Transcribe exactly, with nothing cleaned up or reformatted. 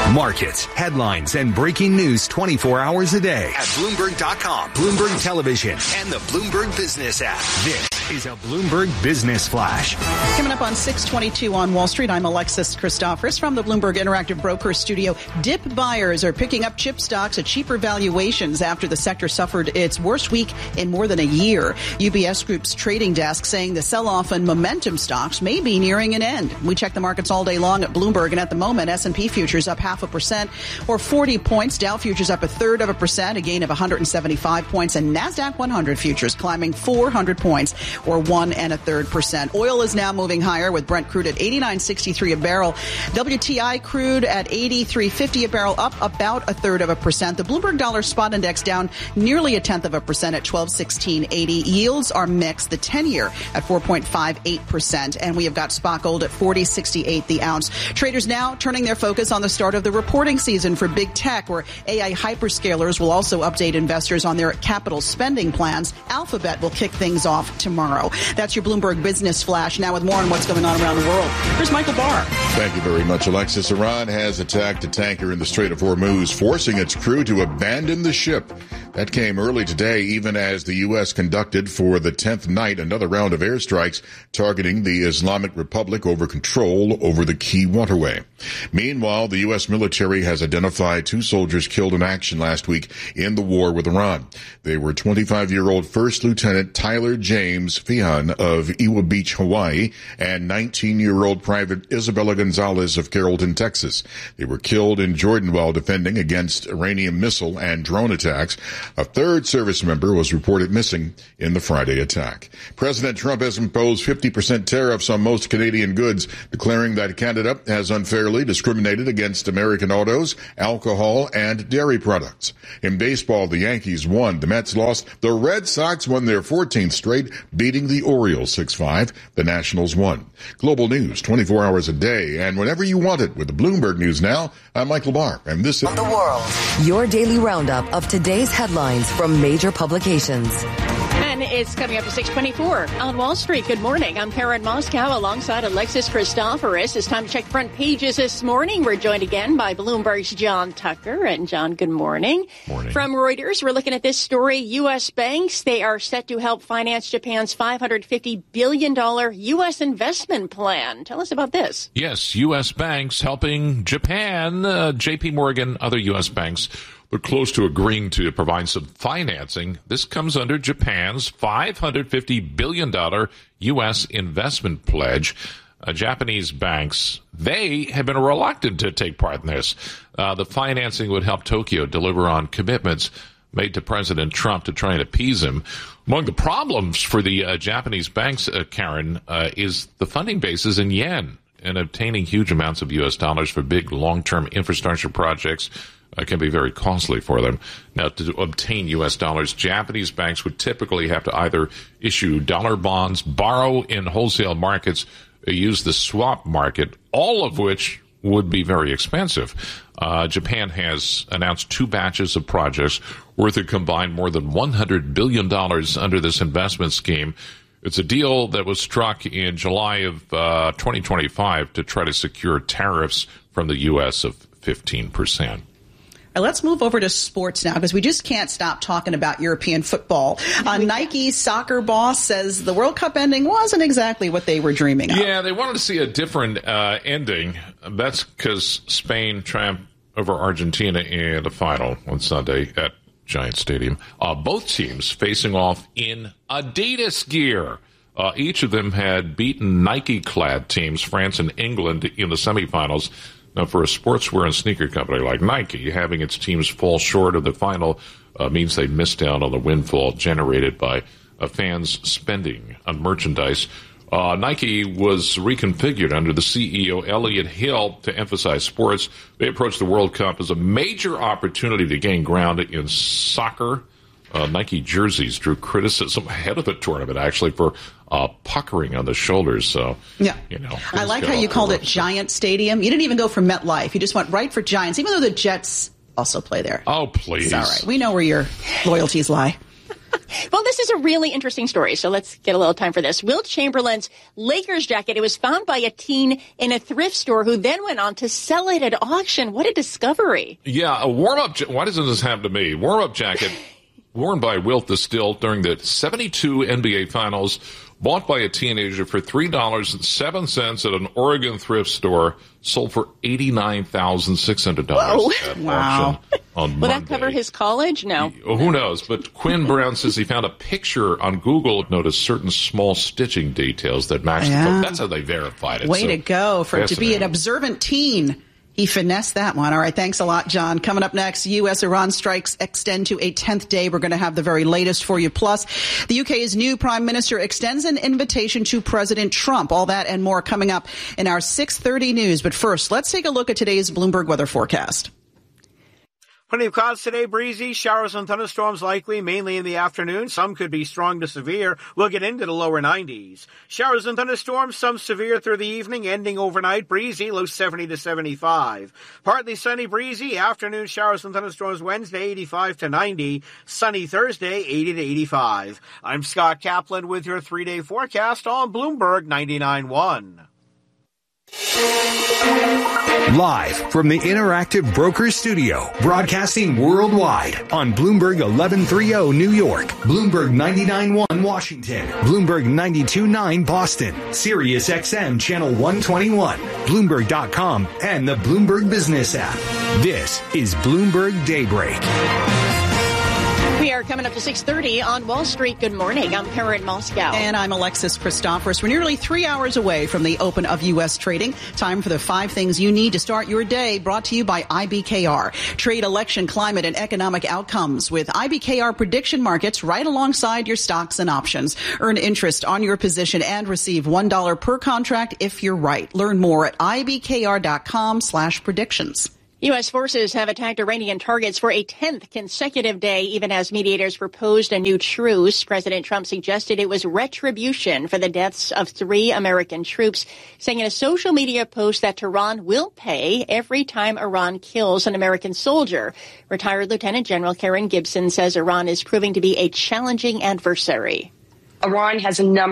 Markets, headlines, and breaking news twenty-four hours a day at Bloomberg dot com, Bloomberg Television, and the Bloomberg Business app. This is a Bloomberg Business Flash. Coming up on six twenty-two on Wall Street, I'm Alexis Christoforous from the Bloomberg Interactive Broker Studio. Dip buyers are picking up chip stocks at cheaper valuations after the sector suffered its worst week in more than a year. U B S Group's trading desk saying the sell-off in momentum stocks may be nearing an end. We check the markets all day long at Bloomberg, and at the moment, S and P futures up half a percent or forty points. Dow futures up a third of a percent, a gain of one hundred seventy-five points, and NASDAQ one hundred futures climbing four hundred points or one and a third percent. Oil is now moving higher with Brent crude at eighty-nine sixty-three a barrel. W T I crude at eighty-three fifty a barrel, up about a third of a percent. The Bloomberg Dollar Spot Index down nearly a tenth of a percent at twelve sixteen eighty. Yields are mixed. The ten-year at four point five eight percent, and we have got spot gold at forty sixty-eight the ounce. Traders now turning their focus on the start of the reporting season for big tech, where A I hyperscalers will also update investors on their capital spending plans. Alphabet will kick things off tomorrow. That's your Bloomberg Business Flash. Now with more on what's going on around the world, here's Michael Barr. Thank you very much, Alexis. Iran has attacked a tanker in the Strait of Hormuz, forcing its crew to abandon the ship. That came early today, even as the U S conducted for the tenth night another round of airstrikes targeting the Islamic Republic over control over the key waterway. Meanwhile, the U S military has identified two soldiers killed in action last week in the war with Iran. They were twenty-five-year-old First Lieutenant Tyler James Feehan of Iwa Beach, Hawaii, and nineteen-year-old Private Isabella Gonzalez of Carrollton, Texas. They were killed in Jordan while defending against Iranian missile and drone attacks. A third service member was reported missing in the Friday attack. President Trump has imposed fifty percent tariffs on most Canadian goods, declaring that Canada has unfairly discriminated against American autos, alcohol, and dairy products. In baseball, the Yankees won. The Mets lost. The Red Sox won their fourteenth straight, beating the Orioles six five. The Nationals won. Global news twenty-four hours a day and whenever you want it with the Bloomberg News Now. I'm Michael Barr, and this is The World. Your daily roundup of today's headlines from major publications. And it's coming up to six twenty-four on Wall Street. Good morning. I'm Karen Moscow alongside Alexis Christoforous. It's time to check the front pages this morning. We're joined again by Bloomberg's John Tucker. And John, good morning. Morning. From Reuters, we're looking at this story. U S banks, they are set to help finance Japan's five hundred fifty billion dollars U S investment plan. Tell us about this. Yes, U S banks helping Japan, uh, J P Morgan, other U S banks. They're close to agreeing to provide some financing. This comes under Japan's five hundred fifty billion dollars U S investment pledge. Uh, Japanese banks, they have been reluctant to take part in this. Uh, the financing would help Tokyo deliver on commitments made to President Trump to try and appease him. Among the problems for the uh, Japanese banks, uh, Karen, uh, is the funding bases in yen, and obtaining huge amounts of U S dollars for big long-term infrastructure projects Uh, can be very costly for them. Now, to obtain U S dollars, Japanese banks would typically have to either issue dollar bonds, borrow in wholesale markets, or use the swap market, all of which would be very expensive. Uh, Japan has announced two batches of projects worth a combined more than one hundred billion dollars under this investment scheme. It's a deal that was struck in July of uh, twenty twenty-five to try to secure tariffs from the U S of fifteen percent. Let's move over to sports now, because we just can't stop talking about European football. Uh, Nike's soccer boss says the World Cup ending wasn't exactly what they were dreaming of. Yeah, they wanted to see a different uh, ending. That's because Spain triumphed over Argentina in the final on Sunday at Giant Stadium. Uh, both teams facing off in Adidas gear. Uh, each of them had beaten Nike-clad teams, France and England, in the semifinals. Now, for a sportswear and sneaker company like Nike, having its teams fall short of the final uh, means they missed out on the windfall generated by uh, fans spending on merchandise. Uh, Nike was reconfigured under the C E O, Elliott Hill, to emphasize sports. They approached the World Cup as a major opportunity to gain ground in soccer. Uh, Nike jerseys drew criticism ahead of the tournament, actually, for uh, puckering on the shoulders. So, yeah. you know. I like how you called it Giant Stadium. You didn't even go for MetLife. You just went right for Giants, even though the Jets also play there. Oh, please. It's all right. We know where your loyalties lie. Well, this is a really interesting story, so let's get a little time for this. Wilt Chamberlain's Lakers jacket, it was found by a teen in a thrift store who then went on to sell it at auction. What a discovery. Yeah, a warm-up, ja- why doesn't this happen to me? Warm-up jacket worn by Wilt the Still during the seventy-two N B A Finals, bought by a teenager for three dollars and seven cents at an Oregon thrift store, sold for eighty-nine thousand six hundred dollars at wow. auction on Will Monday. that cover his college? No. Well, who knows? But Quinn Brown says he found a picture on Google, noticed certain small stitching details that matched yeah. the photo. That's how they verified it. Way so, to go for it to be an observant teen. He finessed that one. All right, thanks a lot, John. Coming up next, U S Iran strikes extend to a tenth day. We're going to have the very latest for you. Plus, the U K's new prime minister extends an invitation to President Trump. All that and more coming up in our six thirty news. But first, let's take a look at today's Bloomberg weather forecast. Plenty of clouds today, breezy, showers and thunderstorms likely, mainly in the afternoon. Some could be strong to severe. We'll get into the lower nineties. Showers and thunderstorms, some severe through the evening, ending overnight, breezy, low seventy to seventy-five. Partly sunny, breezy, afternoon showers and thunderstorms Wednesday, eighty-five to ninety. Sunny Thursday, eighty to eighty-five. I'm Scott Kaplan with your three-day forecast on Bloomberg ninety-nine point one. Live from the Interactive Brokers Studio, broadcasting worldwide on Bloomberg eleven thirty New York, Bloomberg ninety-nine point one Washington, Bloomberg ninety-two point nine Boston, Sirius X M Channel one twenty-one, Bloomberg dot com, and the Bloomberg Business app. This is Bloomberg Daybreak. We are coming up to six thirty on Wall Street. Good morning. I'm Karen Moscow. And I'm Alexis Christophorous. We're nearly three hours away from the open of U S trading. Time for the five things you need to start your day, brought to you by I B K R. Trade election, climate, and economic outcomes with I B K R prediction markets right alongside your stocks and options. Earn interest on your position and receive one dollar per contract if you're right. Learn more at ibkr.com slash predictions. U S forces have attacked Iranian targets for a tenth consecutive day, even as mediators proposed a new truce. President Trump suggested it was retribution for the deaths of three American troops, saying in a social media post that Tehran will pay every time Iran kills an American soldier. Retired Lieutenant General Karen Gibson says Iran is proving to be a challenging adversary. Iran has a number